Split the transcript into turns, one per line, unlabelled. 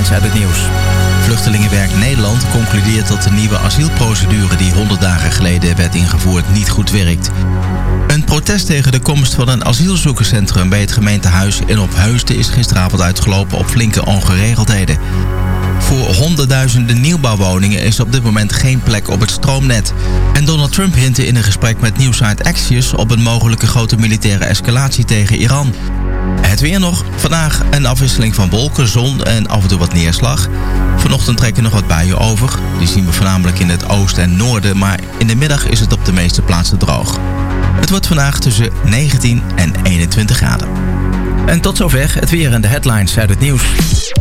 headlines uit het nieuws. Vluchtelingenwerk Nederland concludeert dat de nieuwe asielprocedure die 100 dagen geleden werd ingevoerd niet goed werkt. Een protest tegen de komst van een asielzoekerscentrum bij het gemeentehuis in Opheusden is gisteravond uitgelopen op flinke ongeregeldheden. Voor honderdduizenden nieuwbouwwoningen is op dit moment geen plek op het stroomnet. En Donald Trump hintte in een gesprek met nieuwsite Axios op een mogelijke grote militaire escalatie tegen Iran. Het weer nog. Vandaag een afwisseling van wolken, zon en af en toe wat neerslag. Vanochtend trekken nog wat buien over. Die zien we voornamelijk in het oosten en noorden, maar in de middag is het op de meeste plaatsen droog. Het wordt vandaag tussen 19 en 21 graden. En tot zover het weer en de headlines uit het nieuws.